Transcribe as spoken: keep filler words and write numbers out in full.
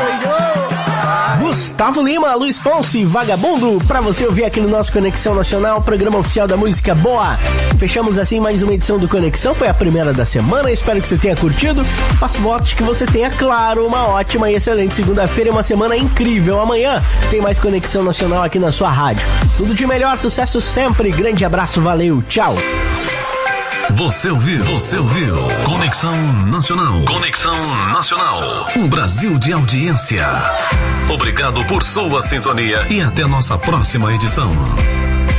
Gustavo Lima, Luiz Fonsi, Vagabundo, pra você ouvir aqui no nosso Conexão Nacional, programa oficial da música boa. Fechamos assim mais uma edição do Conexão, foi a primeira da semana, espero que você tenha curtido. Faço votos que você tenha, claro, uma ótima e excelente segunda-feira e uma semana incrível. Amanhã tem mais Conexão Nacional aqui na sua rádio. Tudo de melhor, sucesso sempre, grande abraço, valeu, tchau. Você ouviu, você ouviu Conexão Nacional. Conexão Nacional. Um Brasil de audiência. Obrigado por sua sintonia e até nossa próxima edição.